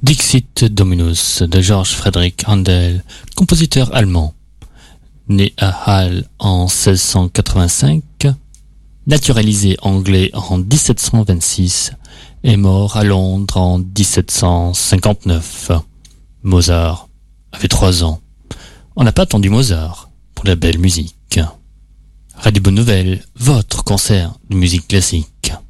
Dixit Dominus de Georg Friedrich Händel, compositeur allemand. Né à Halle en 1685, naturalisé anglais en 1726 et mort à Londres en 1759. Mozart avait 3 ans. On n'a pas attendu Mozart pour la belle musique. Radio Bonne Nouvelle, votre concert de musique classique.